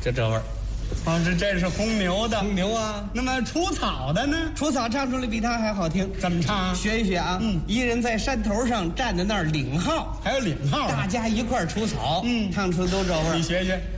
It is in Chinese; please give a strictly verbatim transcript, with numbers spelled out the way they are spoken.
就这味儿。 哦，这这是红牛的， 红牛啊。 那么除草的呢？ 除草唱出来比他还好听。 怎么唱？ 学一学啊。 嗯， 一人在山头上站在那儿领号， 还有领号， 大家一块儿除草。 嗯， 唱出都这味儿。 你学学。